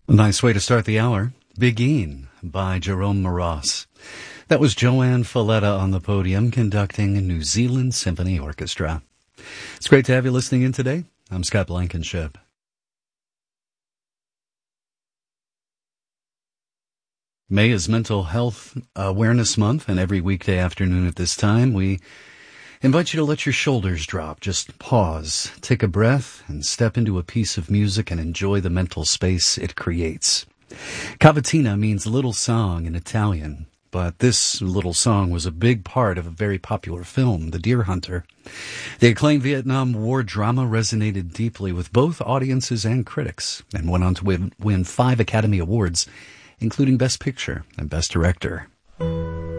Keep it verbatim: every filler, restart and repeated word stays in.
A nice way to start the hour. Begin by Jerome Moross. That was Joanne Falletta on the podium conducting New Zealand Symphony Orchestra. It's great to have you listening in today. I'm Scott Blankenship. May is Mental Health Awareness Month, and every weekday afternoon at this time, we invite you to let your shoulders drop. Just pause, take a breath, and step into a piece of music and enjoy the mental space it creates. Cavatina means little song in Italian, but this little song was a big part of a very popular film, The Deer Hunter. The acclaimed Vietnam War drama resonated deeply with both audiences and critics, and went on to win, win five Academy Awards, including Best Picture and Best Director.